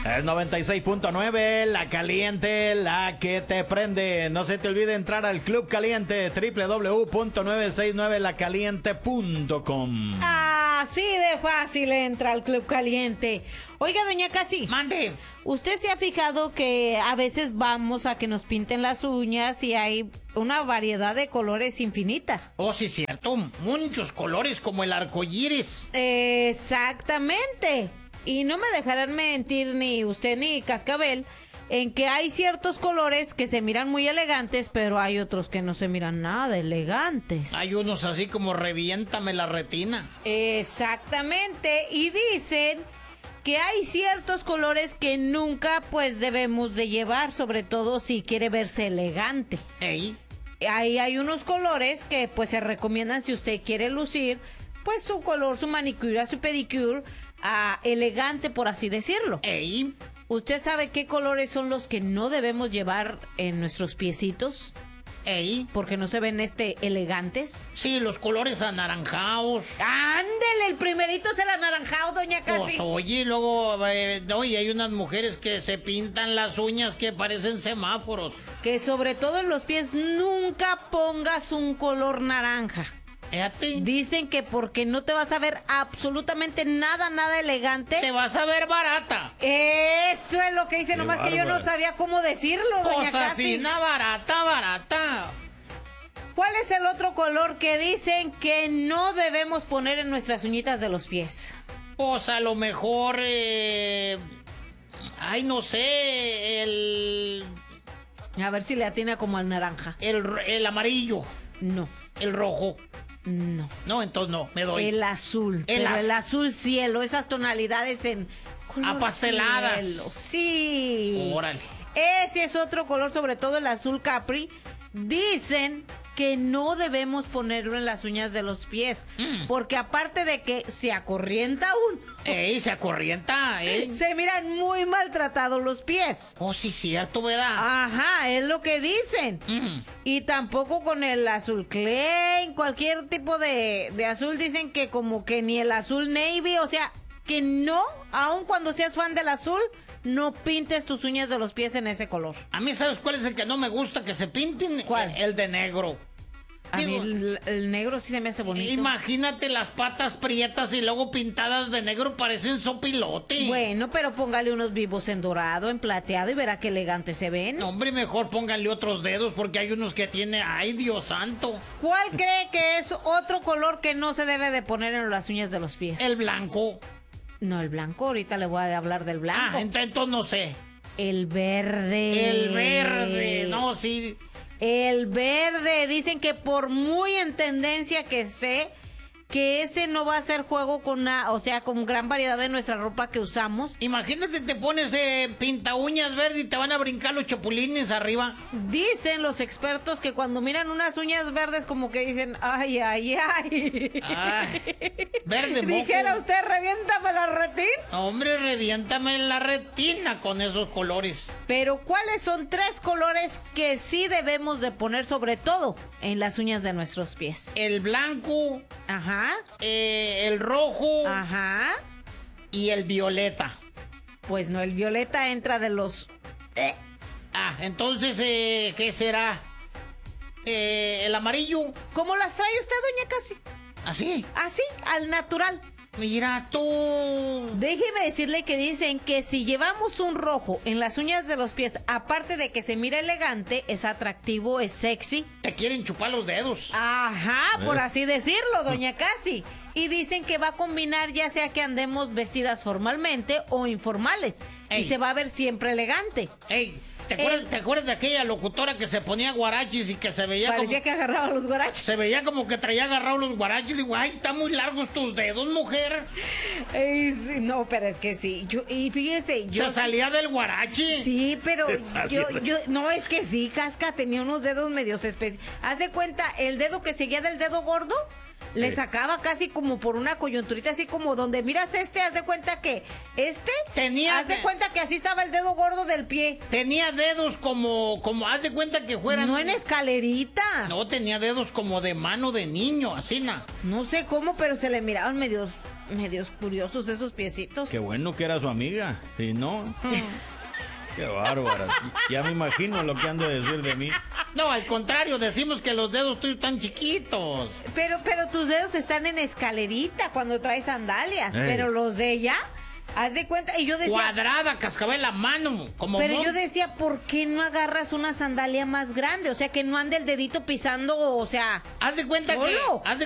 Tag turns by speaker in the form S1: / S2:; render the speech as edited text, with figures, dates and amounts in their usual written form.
S1: Es 96.9, la caliente, la que te prende. No se te olvide entrar al Club Caliente, www.969lacaliente.com.
S2: Así de fácil entra al Club Caliente. Oiga, doña Casi.
S3: Mande.
S2: ¿Usted se ha fijado que a veces vamos a que nos pinten las uñas y hay una variedad de colores infinita?
S3: Oh, sí, cierto. Muchos colores como el arcoíris.
S2: Exactamente. Y no me dejarán mentir ni usted ni Cascabel en que hay ciertos colores que se miran muy elegantes, pero hay otros que no se miran nada elegantes.
S3: Hay unos así como reviéntame la retina.
S2: Exactamente. Y dicen que hay ciertos colores que nunca pues debemos de llevar, sobre todo si quiere verse elegante.
S3: Ey.
S2: Ahí hay unos colores que pues se recomiendan si usted quiere lucir pues su color, su manicura, su pedicure, elegante por así decirlo.
S3: Ey.
S2: ¿Usted sabe qué colores son los que no debemos llevar en nuestros piecitos?
S3: Ey.
S2: Porque no se ven elegantes.
S3: Sí, los colores anaranjados.
S2: ¡Ándele! El primerito es el anaranjado, doña Casi.
S3: Pues oye, luego, oye, hay unas mujeres que se pintan las uñas que parecen semáforos.
S2: Que sobre todo en los pies nunca pongas un color naranja.
S3: Fíjate.
S2: Dicen que porque no te vas a ver absolutamente nada elegante.
S3: Te vas a ver barata.
S2: Eso es lo que dice, nomás que yo no sabía cómo decirlo, doña Casi.
S3: Cosasina barata.
S2: ¿Cuál es el otro color que dicen que no debemos poner en nuestras uñitas de los pies?
S3: Pues a lo mejor, ay, no sé,
S2: A ver si le atina como al naranja.
S3: el amarillo.
S2: No.
S3: El rojo.
S2: No.
S3: No, entonces no, me doy.
S2: El azul. El azul cielo, esas tonalidades en color
S3: apasteladas.
S2: cielo. Sí.
S3: Órale.
S2: Ese es otro color, sobre todo el azul Capri. Dicen que no debemos ponerlo en las uñas de los pies, porque aparte de que se acorrienta uno.
S3: Se acorrienta,
S2: Se miran muy maltratados los pies.
S3: Oh, sí, cierto, ¿verdad?
S2: Ajá, es lo que dicen. Y tampoco con el azul clay, cualquier tipo de azul, dicen que como que ni el azul navy, o sea, que no, aun cuando seas fan del azul, no pintes tus uñas de los pies en ese color.
S3: A mí, ¿sabes cuál es el que no me gusta que se pinten?
S2: ¿Cuál?
S3: El de negro.
S2: A mí el negro sí se me hace bonito.
S3: Imagínate las patas prietas y luego pintadas de negro, parecen sopilote.
S2: Bueno, pero póngale unos vivos en dorado, en plateado y verá qué elegante se ven.
S3: No, hombre, mejor pónganle otros dedos porque hay unos que tiene, ¡ay, Dios santo!
S2: ¿Cuál cree que es otro color que no se debe de poner en las uñas de los pies?
S3: El blanco.
S2: No, el blanco, ahorita le voy a hablar del blanco.
S3: Entonces no sé.
S2: El verde.
S3: El verde, no, sí.
S2: El verde, dicen que por muy en tendencia que esté, que ese no va a hacer juego con con gran variedad de nuestra ropa que usamos.
S3: Imagínate, te pones pinta uñas verde y te van a brincar los chapulines arriba.
S2: Dicen los expertos que cuando miran unas uñas verdes como que dicen, ay.
S3: Verde moco.
S2: Dijera usted, reviéntame la retina.
S3: Hombre, reviéntame la retina con esos colores.
S2: Pero ¿cuáles son 3 colores que sí debemos de poner sobre todo en las uñas de nuestros pies?
S3: El blanco.
S2: Ajá.
S3: El rojo.
S2: Ajá.
S3: Y el violeta.
S2: Pues no, el violeta entra de los...
S3: Entonces, ¿qué será? El amarillo.
S2: ¿Cómo las trae usted, doña Casi?
S3: ¿Así?
S2: Así, al natural.
S3: Mira tú.
S2: Déjeme decirle que dicen que si llevamos un rojo en las uñas de los pies, aparte de que se mira elegante, es atractivo, es sexy.
S3: Te quieren chupar los dedos.
S2: Ajá, por así decirlo, doña Casi. Y dicen que va a combinar ya sea que andemos vestidas formalmente o informales.
S3: Ey.
S2: Y se va a ver siempre elegante.
S3: Ey, ¿te acuerdas de aquella locutora que se ponía guarachis y que se veía
S2: Parecía que agarraba los guaraches.
S3: Se veía como que traía agarrados los guarachis. Digo, ay, están muy largos tus dedos, mujer.
S2: Sí, no, pero es que sí. Y fíjese,
S3: Se salía del guarachi.
S2: Sí, pero no, es que sí, Casca tenía unos dedos medios especiales. Haz de cuenta, el dedo que seguía del dedo gordo, le sacaba casi como por una coyunturita, así como donde miras haz de cuenta que haz de cuenta que así estaba el dedo gordo del pie.
S3: Tenía dedos como, haz de cuenta que fueran...
S2: No en escalerita.
S3: No, tenía dedos como de mano de niño, así,
S2: No sé cómo, pero se le miraban medios medios curiosos esos piecitos.
S1: Qué bueno que era su amiga. Si no, qué bárbara. Ya me imagino lo que han de decir de mí.
S3: No, al contrario, decimos que los dedos tuyos están chiquitos.
S2: Pero tus dedos están en escalerita cuando traes sandalias,
S1: Ey.
S2: pero los de ella, haz de cuenta, y yo decía...
S3: Cuadrada, cascabel la mano, como
S2: Pero yo decía, ¿por qué no agarras una sandalia más grande? O sea, que no ande el dedito pisando, o sea...
S3: Haz de cuenta
S2: ¿Solo?
S3: que...